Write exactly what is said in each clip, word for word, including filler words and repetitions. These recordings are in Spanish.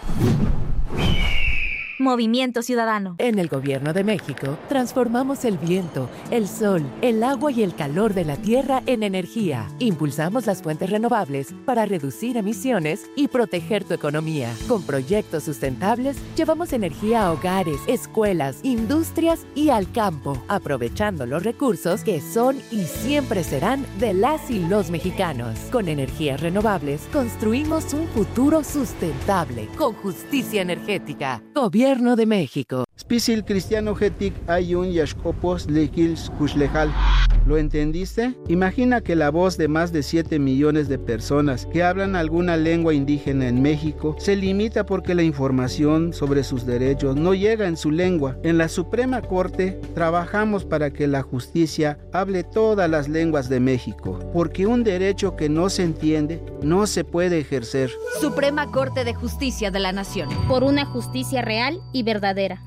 Movimiento Ciudadano. En el Gobierno de México, transformamos el viento, el sol, el agua y el calor de la tierra en energía. Impulsamos las fuentes renovables para reducir emisiones y proteger tu economía. Con proyectos sustentables, llevamos energía a hogares, escuelas, industrias y al campo, aprovechando los recursos que son y siempre serán de las y los mexicanos. Con energías renovables, construimos un futuro sustentable, con justicia energética. Gobierno Gobierno de México. Spisil Cristiano Getik Ayun Yashkopos Lekils Kushlejal. ¿Lo entendiste? Imagina que la voz de más de siete millones de personas que hablan alguna lengua indígena en México se limita porque la información sobre sus derechos no llega en su lengua. En la Suprema Corte trabajamos para que la justicia hable todas las lenguas de México, porque un derecho que no se entiende no se puede ejercer. Suprema Corte de Justicia de la Nación. Por una justicia real y verdadera.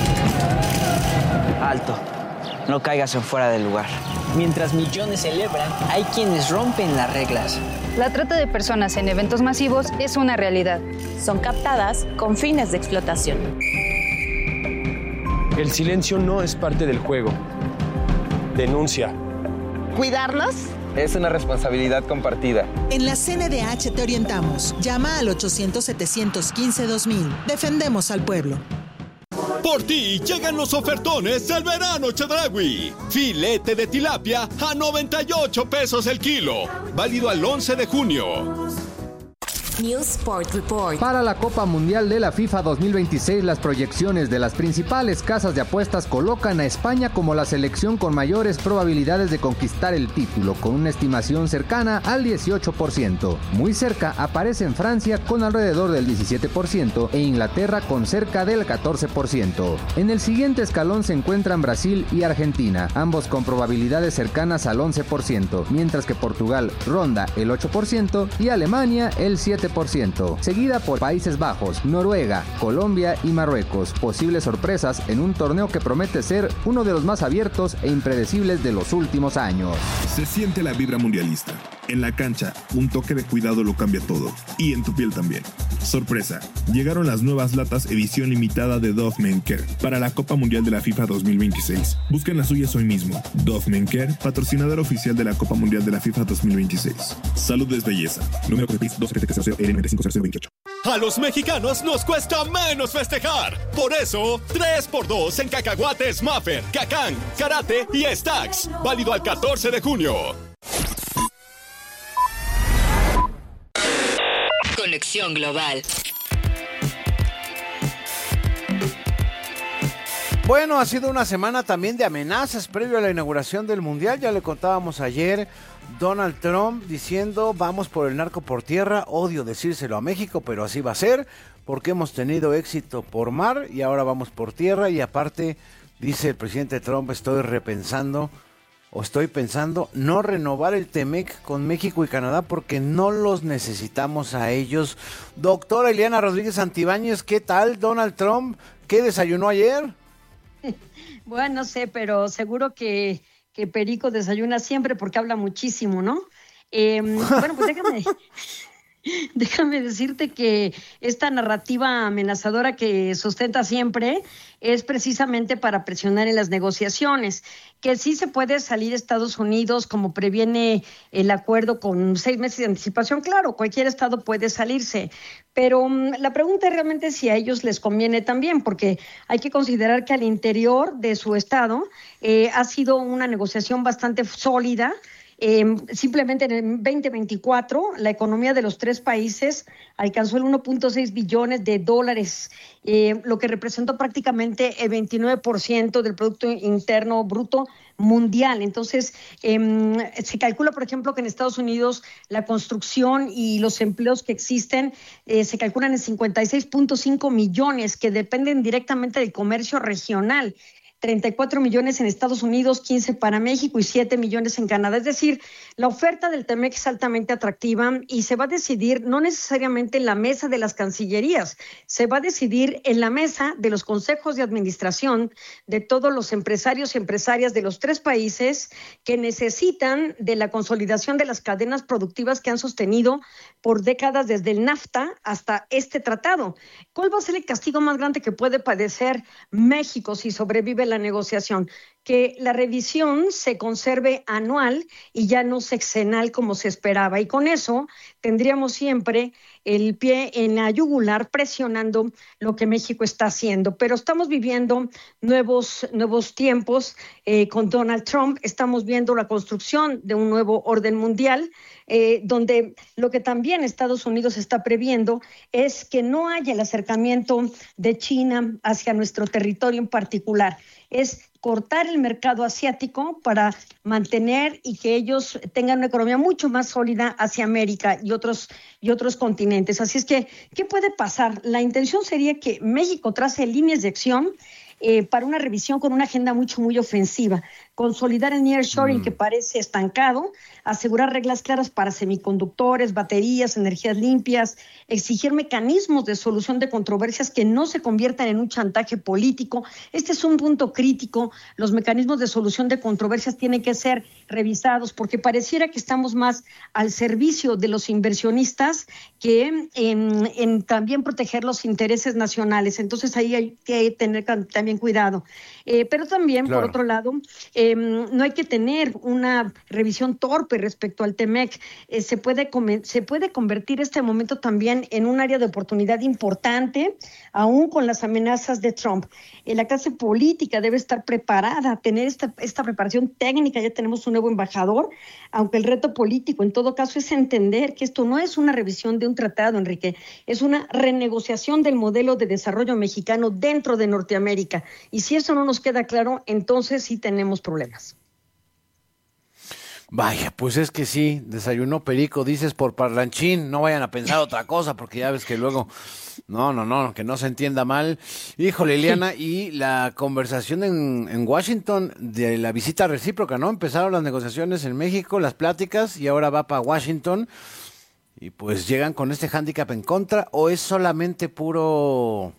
Alto. No caigas en fuera del lugar. Mientras millones celebran, hay quienes rompen las reglas. La trata de personas en eventos masivos es una realidad. Son captadas con fines de explotación. El silencio no es parte del juego. Denuncia. ¿Cuidarlos? Es una responsabilidad compartida. En la C N D H te orientamos. Llama al ochocientos, setecientos quince, dos mil. Defendemos al pueblo. Por ti llegan los ofertones del verano Chedraui. Filete de tilapia a noventa y ocho pesos el kilo. Válido al once de junio. News Sport Report. Para la Copa Mundial de la FIFA dos mil veintiséis, las proyecciones de las principales casas de apuestas colocan a España como la selección con mayores probabilidades de conquistar el título, con una estimación cercana al dieciocho por ciento. Muy cerca aparecen Francia con alrededor del diecisiete por ciento e Inglaterra con cerca del catorce por ciento. En el siguiente escalón se encuentran Brasil y Argentina, ambos con probabilidades cercanas al once por ciento, mientras que Portugal ronda el ocho por ciento y Alemania el siete por ciento, seguida por Países Bajos, Noruega, Colombia y Marruecos. Posibles sorpresas en un torneo que promete ser uno de los más abiertos e impredecibles de los últimos años. Se siente la vibra mundialista. En la cancha, un toque de cuidado lo cambia todo. Y en tu piel también. Sorpresa, llegaron las nuevas latas edición limitada de Dove Men Care para la Copa Mundial de la FIFA dos mil veintiséis. Busquen las suyas hoy mismo. Dove Men Care, patrocinador oficial de la Copa Mundial de la FIFA dos mil veintiséis. Salud es belleza. Número de dos siete cero cero L nueve cinco cero cero veintiocho. A los mexicanos nos cuesta menos festejar. Por eso, tres por dos en cacahuates Maffer, Cacán, Karate y Stax. Válido al catorce de junio. Conexión Global. Bueno, ha sido una semana también de amenazas previo a la inauguración del Mundial. Ya le contábamos ayer, Donald Trump diciendo vamos por el narco por tierra. Odio decírselo a México, pero así va a ser porque hemos tenido éxito por mar y ahora vamos por tierra. Y aparte, dice el presidente Trump, estoy repensando o estoy pensando no renovar el Temec con México y Canadá porque no los necesitamos a ellos. Doctora Eliana Rodríguez Santibáñez, ¿qué tal Donald Trump? ¿Qué desayunó ayer? Bueno, no sé, pero seguro que, que Perico desayuna siempre porque habla muchísimo, ¿no? Eh, bueno, pues déjame, déjame decirte que esta narrativa amenazadora que sustenta siempre es precisamente para presionar en las negociaciones, que sí se puede salir Estados Unidos como previene el acuerdo con seis meses de anticipación. Claro, cualquier estado puede salirse, pero um, la pregunta es realmente si a ellos les conviene también, porque hay que considerar que al interior de su estado eh, ha sido una negociación bastante sólida. Eh, simplemente en el veinte veinticuatro la economía de los tres países alcanzó el uno punto seis billones de dólares, eh, lo que representó prácticamente el veintinueve por ciento del Producto Interno Bruto mundial. Entonces, eh, se calcula, por ejemplo, que en Estados Unidos la construcción y los empleos que existen eh, se calculan en cincuenta y seis punto cinco millones que dependen directamente del comercio regional. treinta y cuatro millones en Estados Unidos, quince para México y siete millones en Canadá. Es decir, la oferta del TEMEC es altamente atractiva y se va a decidir no necesariamente en la mesa de las cancillerías, se va a decidir en la mesa de los consejos de administración de todos los empresarios y empresarias de los tres países que necesitan de la consolidación de las cadenas productivas que han sostenido por décadas desde el NAFTA hasta este tratado. ¿Cuál va a ser el castigo más grande que puede padecer México si sobrevive la negociación? Que la revisión se conserve anual y ya no sexenal como se esperaba. Y con eso tendríamos siempre el pie en la yugular presionando lo que México está haciendo. Pero estamos viviendo nuevos, nuevos tiempos eh, con Donald Trump. Estamos viendo la construcción de un nuevo orden mundial, eh, donde lo que también Estados Unidos está previendo es que no haya el acercamiento de China hacia nuestro territorio en particular. Es cortar el mercado asiático para mantener y que ellos tengan una economía mucho más sólida hacia América y otros, y otros continentes. Así es que, ¿qué puede pasar? La intención sería que México trace líneas de acción eh, para una revisión con una agenda mucho, muy ofensiva. Consolidar el nearshoring mm. que parece estancado, asegurar reglas claras para semiconductores, baterías, energías limpias, exigir mecanismos de solución de controversias que no se conviertan en un chantaje político. Este es un punto crítico. Los mecanismos de solución de controversias tienen que ser revisados porque pareciera que estamos más al servicio de los inversionistas que en, en también proteger los intereses nacionales. Entonces ahí hay que tener también cuidado. Eh, pero también, claro. por otro lado, eh, no hay que tener una revisión torpe respecto al TEMEC. Eh, se puede com- se puede convertir este momento también en un área de oportunidad importante, aún con las amenazas de Trump. Eh, la clase política debe estar preparada, tener esta, esta preparación técnica. Ya tenemos un nuevo embajador, aunque el reto político en todo caso es entender que esto no es una revisión de un tratado, Enrique, es una renegociación del modelo de desarrollo mexicano dentro de Norteamérica. Y si eso no nos queda claro, entonces sí tenemos problemas. Vaya, pues es que sí, desayunó perico, dices por parlanchín, no vayan a pensar otra cosa, porque ya ves que luego, no, no, no, que no se entienda mal. Híjole, Liliana, y la conversación en, en Washington de la visita recíproca, ¿no? Empezaron las negociaciones en México, las pláticas, y ahora va para Washington, y pues llegan con este hándicap en contra, ¿o es solamente puro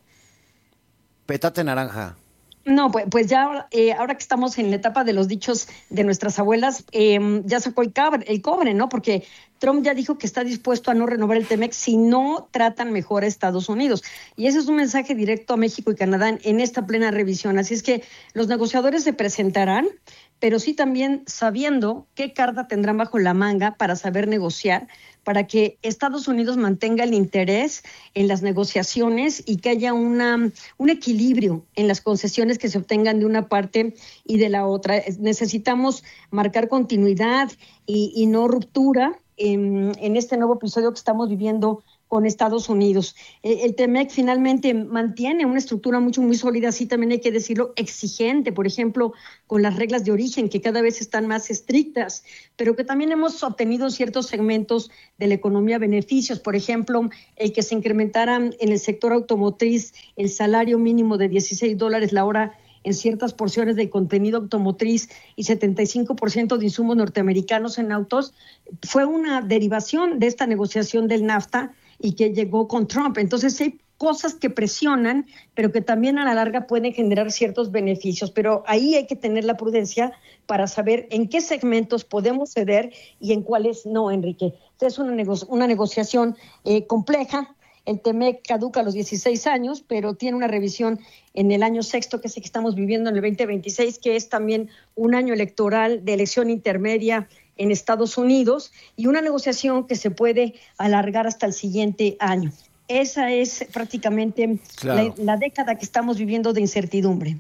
petate naranja? No, pues, pues ya eh, ahora que estamos en la etapa de los dichos de nuestras abuelas, eh, ya sacó el, cabre, el cobre, ¿no? Porque Trump ya dijo que está dispuesto a no renovar el TEMEC si no tratan mejor a Estados Unidos. Y ese es un mensaje directo a México y Canadá en, en esta plena revisión. Así es que los negociadores se presentarán, pero sí también sabiendo qué carta tendrán bajo la manga para saber negociar, para que Estados Unidos mantenga el interés en las negociaciones y que haya una, un equilibrio en las concesiones que se obtengan de una parte y de la otra. Necesitamos marcar continuidad y, y no ruptura en, en este nuevo episodio que estamos viviendo con Estados Unidos. El TEMEC finalmente mantiene una estructura mucho, muy sólida, sí también hay que decirlo, exigente, por ejemplo, con las reglas de origen que cada vez están más estrictas, pero que también hemos obtenido ciertos segmentos de la economía beneficios, por ejemplo, el que se incrementara en el sector automotriz el salario mínimo de dieciséis dólares la hora en ciertas porciones del contenido automotriz y setenta y cinco por ciento de insumos norteamericanos en autos, fue una derivación de esta negociación del NAFTA y que llegó con Trump. Entonces hay cosas que presionan, pero que también a la larga pueden generar ciertos beneficios. Pero ahí hay que tener la prudencia para saber en qué segmentos podemos ceder y en cuáles no, Enrique. Es una, nego- una negociación eh, compleja. El TEMEC caduca a los dieciséis años, pero tiene una revisión en el año sexto, que es el que estamos viviendo en el veinte veintiséis, que es también un año electoral de elección intermedia en Estados Unidos y una negociación que se puede alargar hasta el siguiente año. Esa es prácticamente claro. la, la década que estamos viviendo de incertidumbre.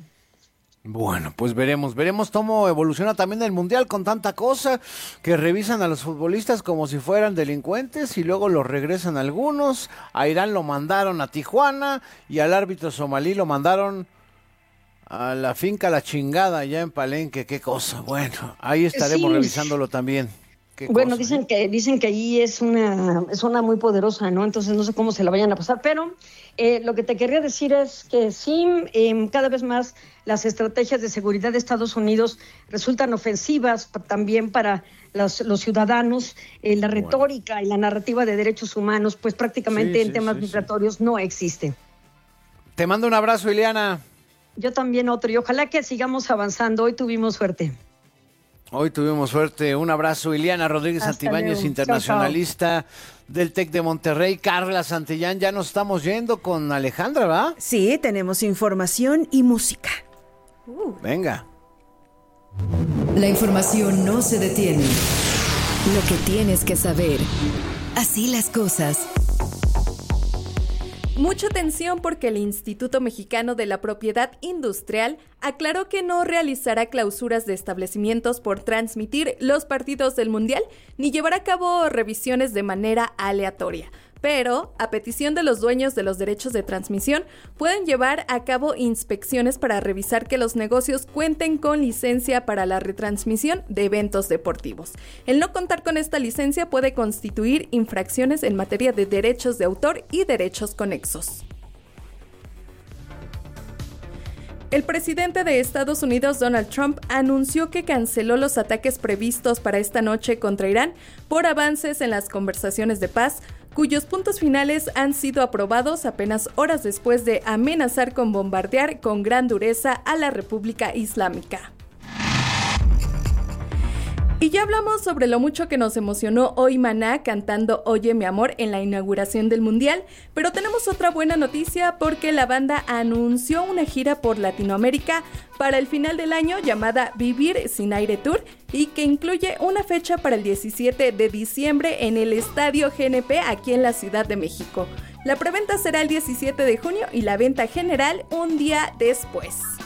Bueno, pues veremos, veremos cómo evoluciona también el Mundial con tanta cosa, que revisan a los futbolistas como si fueran delincuentes y luego los regresan algunos. A Irán lo mandaron a Tijuana y al árbitro somalí lo mandaron a la finca La Chingada allá en Palenque. Qué cosa, bueno, ahí estaremos sí. revisándolo también. Bueno, cosa, dicen ¿eh? que dicen que ahí es una es una muy poderosa, ¿no? Entonces no sé cómo se la vayan a pasar, pero eh, lo que te quería decir es que sí, eh, cada vez más las estrategias de seguridad de Estados Unidos resultan ofensivas p- también para los, los ciudadanos. Eh, la retórica bueno. y la narrativa de derechos humanos, pues prácticamente sí, en sí, temas sí, migratorios sí. no existe. Te mando un abrazo, Ileana. Yo también otro, y ojalá que sigamos avanzando. Hoy tuvimos suerte. Hoy tuvimos suerte. Un abrazo, Ileana Rodríguez Hasta Santibáñez, luego. internacionalista chao, chao. del TEC de Monterrey. Carla Santillán, ya nos estamos yendo con Alejandra, ¿va? Sí, tenemos información y música. Uh. Venga. La información no se detiene. Lo que tienes que saber. Así las cosas. Mucha atención porque el Instituto Mexicano de la Propiedad Industrial aclaró que no realizará clausuras de establecimientos por transmitir los partidos del Mundial ni llevará a cabo revisiones de manera aleatoria. Pero, a petición de los dueños de los derechos de transmisión, pueden llevar a cabo inspecciones para revisar que los negocios cuenten con licencia para la retransmisión de eventos deportivos. El no contar con esta licencia puede constituir infracciones en materia de derechos de autor y derechos conexos. El presidente de Estados Unidos, Donald Trump, anunció que canceló los ataques previstos para esta noche contra Irán por avances en las conversaciones de paz, cuyos puntos finales han sido aprobados apenas horas después de amenazar con bombardear con gran dureza a la República Islámica. Y ya hablamos sobre lo mucho que nos emocionó hoy Maná cantando Oye mi amor en la inauguración del Mundial, pero tenemos otra buena noticia porque la banda anunció una gira por Latinoamérica para el final del año llamada Vivir Sin Aire Tour y que incluye una fecha para el diecisiete de diciembre en el Estadio G N P aquí en la Ciudad de México. La preventa será el diecisiete de junio y la venta general un día después.